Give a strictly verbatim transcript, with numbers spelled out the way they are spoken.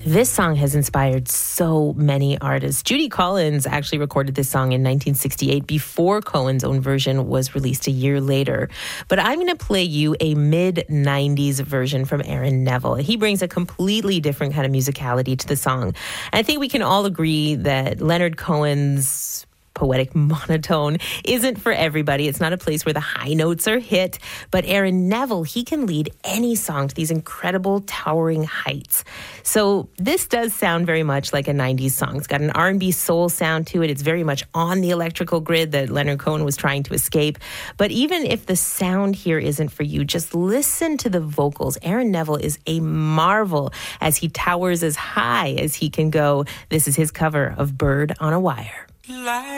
This song has inspired so many artists. Judy Collins actually recorded this song in nineteen sixty-eight before Cohen's own version was released a year later. But I'm going to play you a mid nineties version from Aaron Neville. He brings a completely different kind of musicality to the song. And I think we can all agree that Leonard Cohen's poetic monotone isn't for everybody. It's not a place where the high notes are hit. But Aaron Neville, he can lead any song to these incredible towering heights. So this does sound very much like a nineties song. It's got an R and B soul sound to it. It's very much on the electrical grid that Leonard Cohen was trying to escape. But even if the sound here isn't for you, just listen to the vocals. Aaron Neville is a marvel as he towers as high as he can go. This is his cover of Bird on a Wire.